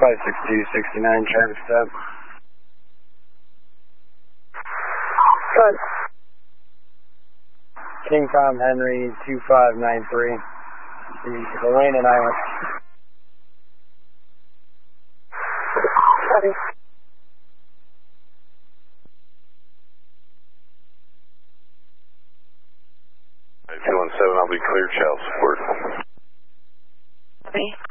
56269 traffic stop. Good. King Tom Henry 2593. The lane and Island. Copy. If 217, I'll be clear, child support. Copy.